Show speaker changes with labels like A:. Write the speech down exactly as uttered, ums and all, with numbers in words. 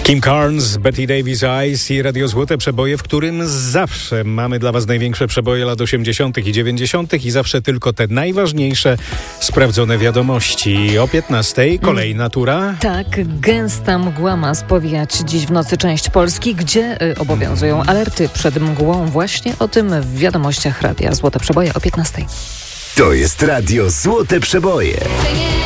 A: Kim Carnes, Betty Davis Eyes i Radio Złote Przeboje, w którym zawsze mamy dla Was największe przeboje lat osiemdziesiątych i dziewięćdziesiątych i zawsze tylko te najważniejsze, sprawdzone wiadomości. O piętnastej kolejna tura.
B: Tak, gęsta mgła ma spowijać dziś w nocy część Polski, gdzie y, obowiązują alerty przed mgłą. Właśnie o tym w wiadomościach Radia Złote Przeboje o piętnastej.
C: To jest Radio Złote Przeboje.